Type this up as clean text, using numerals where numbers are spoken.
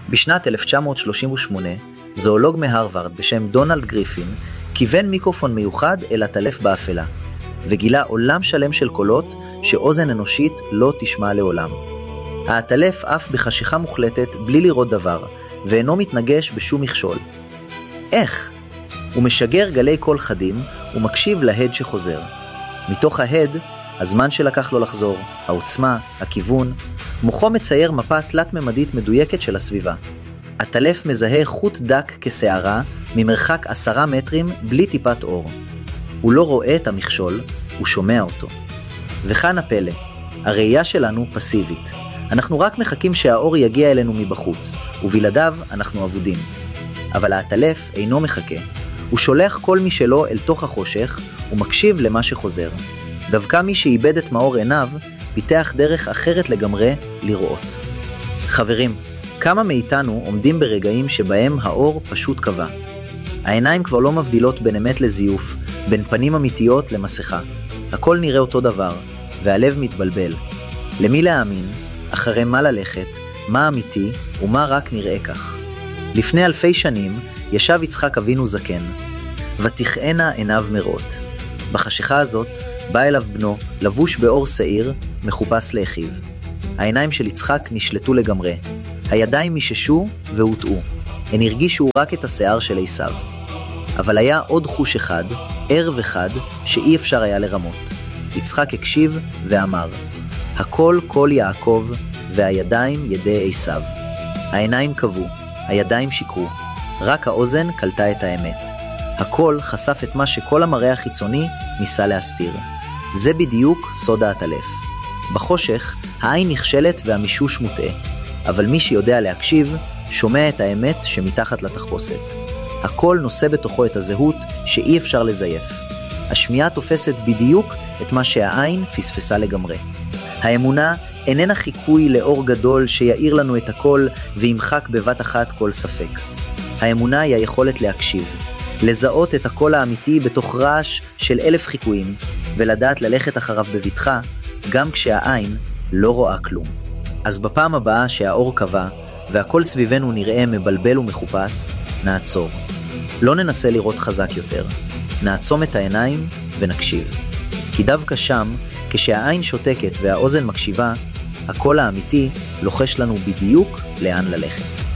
בשנת 1938, זואולוג מהרווארד בשם דונלד גריפין כיוון מיקרופון מיוחד אל הטלף באפלה, וגילה עולם שלם של קולות שאוזן אנושית לא תשמע לעולם. הטלף אף בחשיכה מוחלטת בלי לראות דבר, ואינו מתנגש בשום מכשול. איך? הוא משגר גלי קול חדים ומקשיב להד שחוזר. מתוך ההד, הזמן שלקח לו לחזור, העוצמה, הכיוון, מוחו מצייר מפה תלת-ממדית מדויקת של הסביבה. הטלף מזהה חוט דק כשערה ממרחק 10 מטרים בלי טיפת אור. הוא לא רואה את המכשול, הוא שומע אותו. וכאן הפלא, הראייה שלנו פסיבית. אנחנו רק מחכים שהאור יגיע אלינו מבחוץ, ובלעדיו אנחנו אבודים. אבל הטלף אינו מחכה. הוא שולח כל מי שלו אל תוך החושך, ומקשיב למה שחוזר. דווקא מי שאיבד את מאור עיניו, פיתח דרך אחרת לגמרי לראות. חברים, כמה מאיתנו עומדים ברגעים שבהם האור פשוט קבע. העיניים כבר לא מבדילות בין אמת לזיוף, בין פנים אמיתיות למסכה. הכל נראה אותו דבר, והלב מתבלבל. למי להאמין, אחרי מה ללכת, מה אמיתי ומה רק נראה כך. לפני 1000 שנים ישב יצחק אבינו זקן, ותכענה עיניו מראות. בחשיכה הזאת בא אליו בנו, לבוש באור שעיר, מחופש לאחיו. העיניים של יצחק נשלטו לגמרי. הידיים מיששו והוטעו. הן הרגישו רק את השיער של עשיו. אבל היה עוד חוש אחד, ער וחד, שאי אפשר היה לרמות. יצחק הקשיב ואמר, הכל קול יעקב, והידיים ידי עשיו. העיניים קבעו, הידיים שיקרו, רק האוזן קלטה את האמת. הכל חשף את מה שכל המראה החיצוני ניסה להסתיר. זה בדיוק סוד הטלף. בחושך, העין נכשלת והמישוש מוטעה, אבל מי שיודע להקשיב, שומע את האמת שמתחת לתחפושת. הכל נושא בתוכו את הזהות שאי אפשר לזייף. השמיעה תופסת בדיוק את מה שהעין פספסה לגמרי. האמונה איננה חיקוי לאור גדול שיעיר לנו את הכל וימחק בבת אחת כל ספק. האמונה היא היכולת להקשיב, לזהות את הקול האמיתי בתוך רעש של 1000 חיקויים, ולדעת ללכת אחריו בבטחה, גם כשהעין לא רואה כלום. אז בפעם הבאה שהאור קבע, והכל סביבנו נראה מבלבל ומחופש, נעצור. לא ננסה לראות חזק יותר. נעצום את העיניים ונקשיב. כי דווקא שם, כשהעין שותקת והאוזן מקשיבה, הקול האמיתי לוחש לנו בדיוק לאן ללכת.